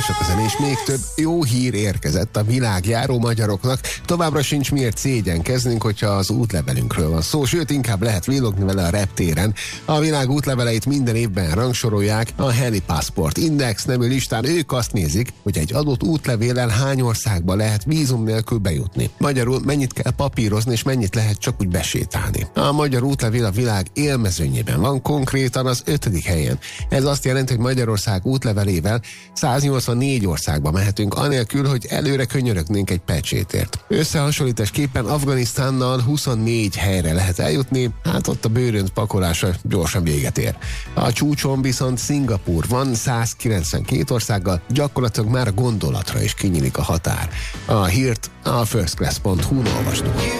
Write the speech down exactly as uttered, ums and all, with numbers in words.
olvasok a zenés, még több jó hír érkezett a világjáró magyaroknak. Továbbra sincs miért szégyenkeznünk, hogyha az útlevelünkről van szó, sőt inkább lehet villogni vele a reptéren. A világ útleveleit minden évben rangsorolják a Heli Passport Index nevű listán. Ők azt nézik, hogy egy adott útlevéllel hány országba lehet vízum nélkül bejutni. Magyarul mennyit kell papírozni, és mennyit lehet csak úgy besétálni. A magyar útlevél a világ élmezőnyében van, konkrétan az ötödik helyen. Ez azt jelenti, hogy Magyarország útlevelével száznyolcvannégy országba mehetünk, anélkül, hogy előre könyörögnénk egy pecsétért. Összehasonlításképpen Afganisztánnal huszonnégy helyre lehet eljutni, hát ott a bőrönt pakolása gyorsan véget ér. A csúcson viszont Szingapúr van százkilencvenkét országgal, gyakorlatilag már a gondolatra is kinyílik a határ. A hírt a first class pont hu-n olvastuk.